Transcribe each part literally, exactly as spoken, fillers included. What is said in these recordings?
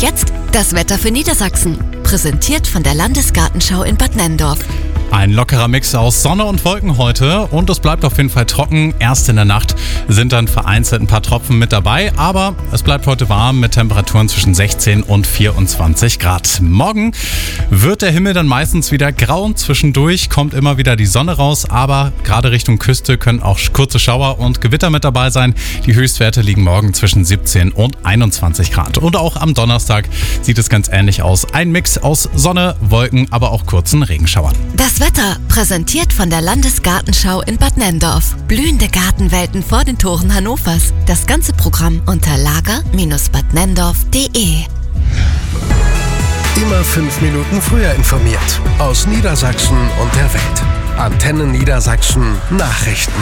jetzt das Wetter für Niedersachsen. Präsentiert von der Landesgartenschau in Bad Nenndorf. Ein lockerer Mix aus Sonne und Wolken heute und es bleibt auf jeden Fall trocken. Erst in der Nacht sind dann vereinzelt ein paar Tropfen mit dabei, aber es bleibt heute warm mit Temperaturen zwischen sechzehn und vierundzwanzig Grad. Morgen wird der Himmel dann meistens wieder grau und zwischendurch kommt immer wieder die Sonne raus, aber gerade Richtung Küste können auch kurze Schauer und Gewitter mit dabei sein. Die Höchstwerte liegen morgen zwischen siebzehn und einundzwanzig Grad. Und auch am Donnerstag sieht es ganz ähnlich aus. Ein Mix aus Sonne, Wolken, aber auch kurzen Regenschauern. Das Wetter präsentiert von der Landesgartenschau in Bad Nenndorf. Blühende Gartenwelten vor den Toren Hannovers. Das ganze Programm unter lager Bindestrich bad nenndorf punkt de. Immer fünf Minuten früher informiert. Aus Niedersachsen und der Welt. Antenne Niedersachsen Nachrichten.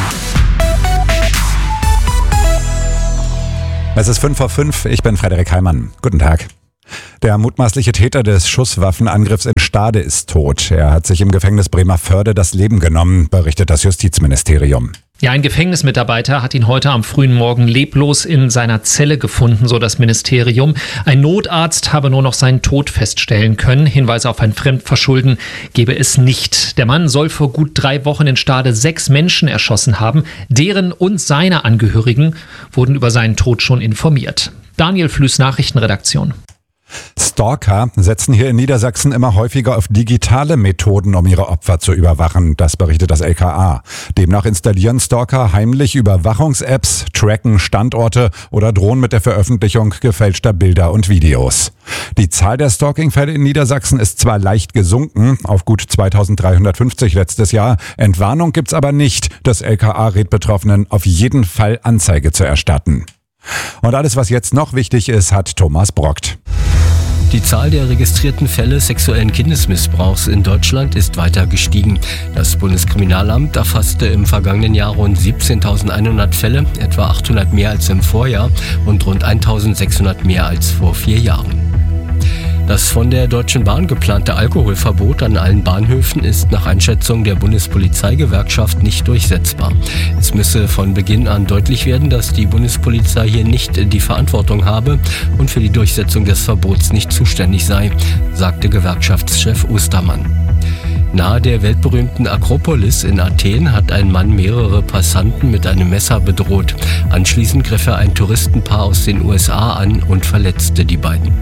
Es ist fünf vor fünf, ich bin Frederik Heimann. Guten Tag. Der mutmaßliche Täter des Schusswaffenangriffs in Stade ist tot. Er hat sich im Gefängnis Bremervörde das Leben genommen, berichtet das Justizministerium. Ja, ein Gefängnismitarbeiter hat ihn heute am frühen Morgen leblos in seiner Zelle gefunden, so das Ministerium. Ein Notarzt habe nur noch seinen Tod feststellen können. Hinweise auf ein Fremdverschulden gebe es nicht. Der Mann soll vor gut drei Wochen in Stade sechs Menschen erschossen haben. Deren und seine Angehörigen wurden über seinen Tod schon informiert. Daniel Flüß, Nachrichtenredaktion. Stalker setzen hier in Niedersachsen immer häufiger auf digitale Methoden, um ihre Opfer zu überwachen. Das berichtet das L K A. Demnach installieren Stalker heimlich Überwachungs-Apps, tracken Standorte oder drohen mit der Veröffentlichung gefälschter Bilder und Videos. Die Zahl der Stalking-Fälle in Niedersachsen ist zwar leicht gesunken, auf gut zweitausenddreihundertfünfzig letztes Jahr. Entwarnung gibt's aber nicht. Das L K A rät Betroffenen, auf jeden Fall Anzeige zu erstatten. Und alles, was jetzt noch wichtig ist, hat Thomas Brockt. Die Zahl der registrierten Fälle sexuellen Kindesmissbrauchs in Deutschland ist weiter gestiegen. Das Bundeskriminalamt erfasste im vergangenen Jahr rund siebzehntausendeinhundert Fälle, etwa achthundert mehr als im Vorjahr und rund eintausendsechshundert mehr als vor vier Jahren. Das von der Deutschen Bahn geplante Alkoholverbot an allen Bahnhöfen ist nach Einschätzung der Bundespolizeigewerkschaft nicht durchsetzbar. Es müsse von Beginn an deutlich werden, dass die Bundespolizei hier nicht die Verantwortung habe und für die Durchsetzung des Verbots nicht zuständig sei, sagte Gewerkschaftschef Ostermann. Nahe der weltberühmten Akropolis in Athen hat ein Mann mehrere Passanten mit einem Messer bedroht. Anschließend griff er ein Touristenpaar aus den U S A an und verletzte die beiden.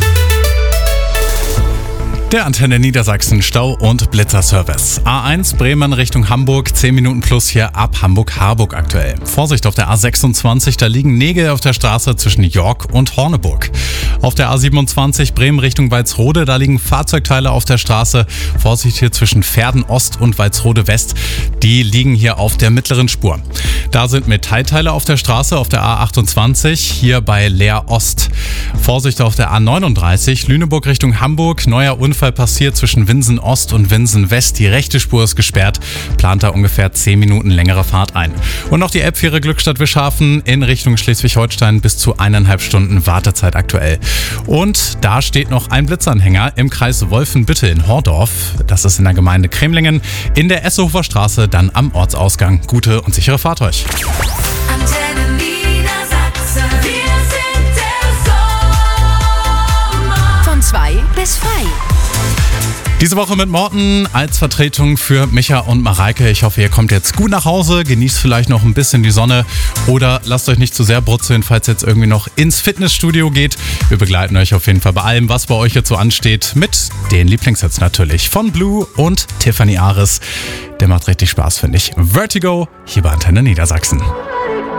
Der Antenne Niedersachsen Stau- und Blitzerservice. A eins Bremen Richtung Hamburg, zehn Minuten plus hier ab Hamburg-Harburg aktuell. Vorsicht auf der A sechsundzwanzig, da liegen Nägel auf der Straße zwischen York und Horneburg. Auf der A siebenundzwanzig Bremen Richtung Walsrode, da liegen Fahrzeugteile auf der Straße. Vorsicht hier zwischen Verden Ost und Walsrode West, die liegen hier auf der mittleren Spur. Da sind Metallteile auf der Straße auf der A achtundzwanzig, hier bei Leer Ost. Vorsicht auf der A neununddreißig, Lüneburg Richtung Hamburg, neuer Unfall passiert zwischen Winsen Ost und Winsen West. Die rechte Spur ist gesperrt, plant da ungefähr zehn Minuten längere Fahrt ein. Und noch die Elbfähre Glückstadt-Wischhafen in Richtung Schleswig-Holstein, bis zu eineinhalb Stunden Wartezeit aktuell. Und da steht noch ein Blitzanhänger im Kreis Wolfenbüttel in Hordorf. Das ist in der Gemeinde Cremlingen, in der Essehofer Straße, dann am Ortsausgang. Gute und sichere Fahrt euch. Antenne Niedersachsen, wir sind der Sommer. Von zwei bis frei. Diese Woche mit Morten als Vertretung für Micha und Mareike. Ich hoffe, ihr kommt jetzt gut nach Hause, genießt vielleicht noch ein bisschen die Sonne oder lasst euch nicht zu sehr brutzeln, falls ihr jetzt irgendwie noch ins Fitnessstudio geht. Wir begleiten euch auf jeden Fall bei allem, was bei euch jetzt so ansteht, mit den Lieblingssets natürlich von Blue und Tiffany Ares. Der macht richtig Spaß, finde ich. Vertigo, hier bei Antenne Niedersachsen.